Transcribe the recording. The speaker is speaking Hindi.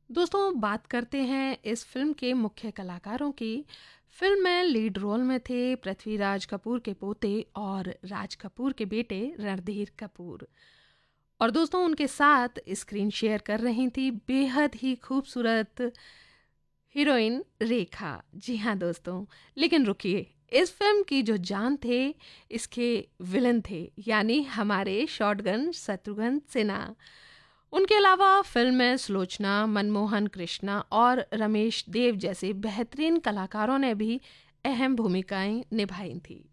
दोस्तों बात करते हैं इस फिल्म के मुख्य कलाकारों की। फिल्म में लीड रोल में थे पृथ्वीराज कपूर के पोते और राज कपूर के बेटे रणधीर कपूर। और दोस्तों उनके साथ स्क्रीन शेयर कर रही थी बेहद ही खूबसूरत हीरोइन रेखा। जी हाँ दोस्तों, लेकिन रुकिए, इस फिल्म की जो जान थे इसके विलन थे, यानी हमारे शॉटगन शत्रुघ्न सिन्हा। उनके अलावा फिल्म में सुलोचना, मनमोहन कृष्णा और रमेश देव जैसे बेहतरीन कलाकारों ने भी अहम भूमिकाएं निभाई थी।